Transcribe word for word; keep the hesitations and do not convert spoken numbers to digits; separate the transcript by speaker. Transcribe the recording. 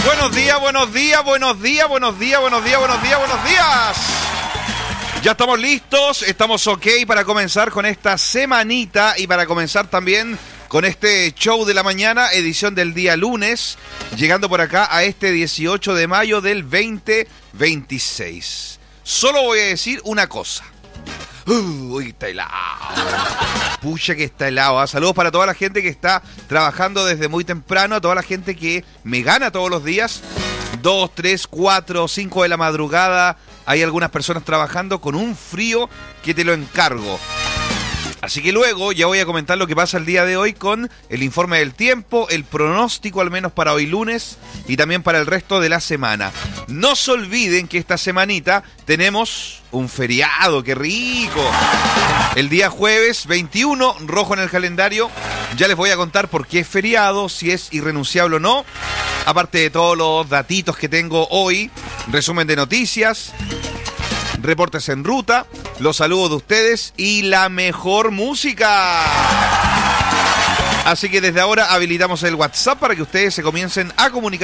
Speaker 1: Buenos días, buenos días, buenos días, buenos días, buenos días, buenos días, buenos días. Ya estamos listos, estamos ok para comenzar con esta semanita y para comenzar también con este show de la mañana, edición del día lunes, llegando por acá a este dieciocho de mayo del veinte veintiséis. Solo voy a decir una cosa. Uy, está helado. Pucha que está helado. ¿eh? Saludos para toda la gente que está trabajando desde muy temprano, a toda la gente que me gana todos los días. Dos, tres, cuatro, cinco de la madrugada. Hay algunas personas trabajando con un frío que te lo encargo. Así que luego ya voy a comentar lo que pasa el día de hoy con el informe del tiempo, el pronóstico al menos para hoy lunes y también para el resto de la semana. No se olviden que esta semanita tenemos un feriado, ¡qué rico! El día jueves veintiuno, rojo en el calendario. Ya les voy a contar por qué es feriado, si es irrenunciable o no. Aparte de todos los datitos que tengo hoy, resumen de noticias, reportes en ruta, los saludos de ustedes y la mejor música. Así que desde ahora habilitamos el WhatsApp para que ustedes se comiencen a comunicar